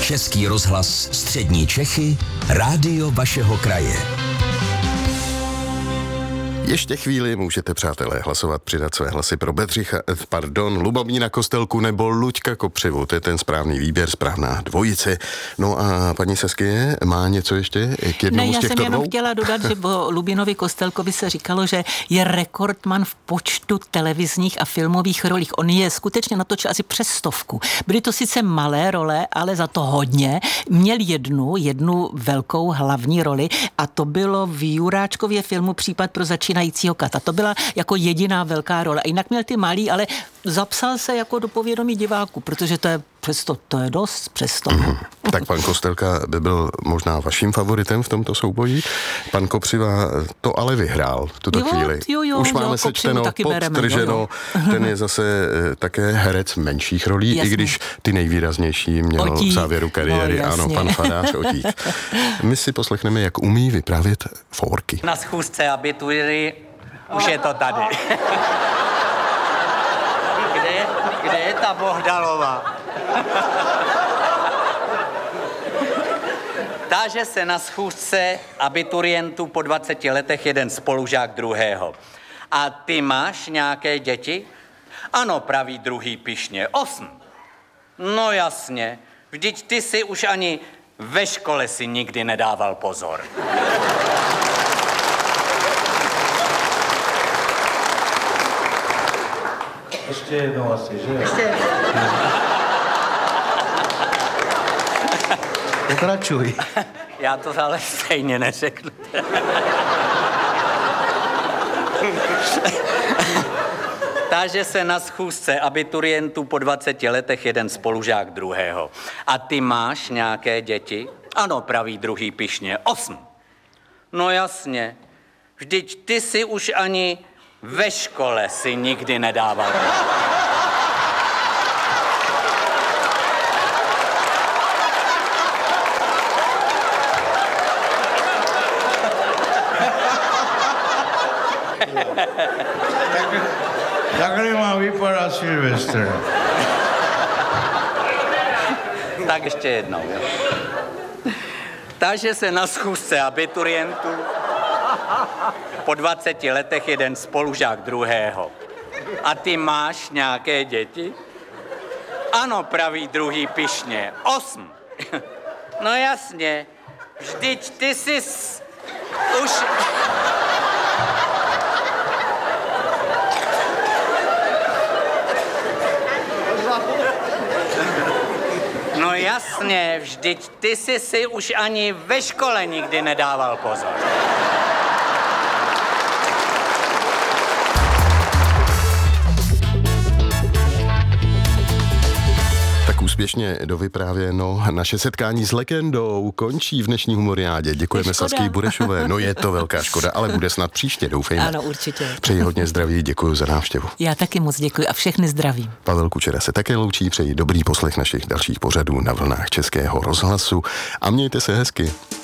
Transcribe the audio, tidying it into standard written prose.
Český rozhlas Střední Čechy, rádio vašeho kraje. Ještě chvíli můžete, přátelé, hlasovat, přidat své hlasy pro Lubomíra Kostelku nebo Luďka Kopřivu. To je ten správný výběr, správná dvojice. No a paní Saskie má něco ještě k jednomu z těchto dvou? Já jsem jenom chtěla dodat, že o Lubinovi Kostelkovi se říkalo, že je rekordman v počtu televizních a filmových rolích. On je skutečně natočil asi přes 100. Byly to sice malé role, ale za to hodně. Měl jednu velkou hlavní roli a to bylo v Juráčkově filmu Případ pro začínajícího kata. To byla jako jediná velká role. A jinak měl ty malý, ale zapsal se jako do povědomí diváků, protože to je dost přesto. Tak pan Kostelka by byl možná vaším favoritem v tomto souboji. Pan Kopřiva to ale vyhrál v tuto chvíli. Už máme sečteno, podtrženo. Ten je zase také herec menších rolí, i když ty nejvýraznější měl v závěru kariéry. Ano, pan farář Otík. My si poslechneme, jak umí vyprávět fórky. Na schůzce abitury už je to tady. Kde je ta Bohdalova? Táže se na schůzce abiturientů po 20 letech jeden spolužák druhého. A ty máš nějaké děti? Ano, praví druhý pyšně. 8. No jasně, vždyť ty si už ani ve škole si nikdy nedával pozor. Ještě jednou asi, že? Ještě. Pokračuj. Já to ale stejně neřeknu. Táže se na schůzce abiturientů po 20 letech jeden spolužák druhého. A ty máš nějaké děti? Ano, praví druhý pyšně. 8. No jasně, vždyť ty si už ani ve škole si nikdy nedával. Takhle má vypadat Silvestr. Tak ještě jednou. Jo. Takže se na schůzce abiturientů po 20 letech jeden spolužák druhého. A ty máš nějaké děti? Ano, praví druhý pyšně. 8. No jasně, vždyť ty jsi už... No jasně, vždyť ty jsi si už ani ve škole nikdy nedával pozor. Úspěšně dovyprávěno. Naše setkání s legendou končí v dnešní humoriádě. Děkujeme Sasky Burešové. No je to velká škoda, ale bude snad příště, doufejme. Ano, určitě. Přeji hodně zdraví, děkuji za návštěvu. Já taky moc děkuji a všechny zdravím. Pavel Kučera se také loučí, přeji dobrý poslech našich dalších pořadů na vlnách Českého rozhlasu a mějte se hezky.